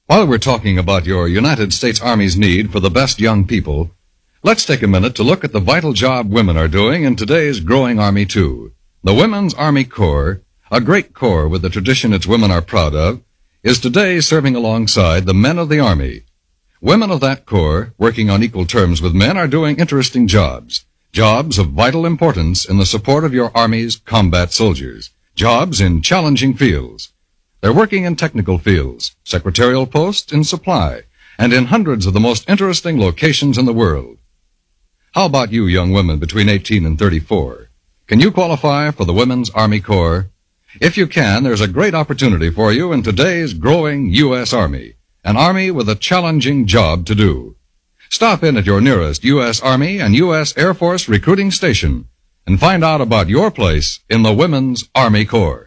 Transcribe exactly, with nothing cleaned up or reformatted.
While we're talking about your United States Army's need for the best young people, let's take a minute to look at the vital job women are doing in today's growing Army, too. The Women's Army Corps, a great corps with a tradition its women are proud of, is today serving alongside the men of the Army. Women of that corps, working on equal terms with men, are doing interesting jobs. Jobs of vital importance in the support of your Army's combat soldiers. Jobs in challenging fields. They're working in technical fields, secretarial posts, in supply, and in hundreds of the most interesting locations in the world. How about you young women between eighteen and thirty-four? Can you qualify for the Women's Army Corps? If you can, there's a great opportunity for you in today's growing U S Army, an Army with a challenging job to do. Stop in at your nearest U S Army and U S Air Force recruiting station and find out about your place in the Women's Army Corps.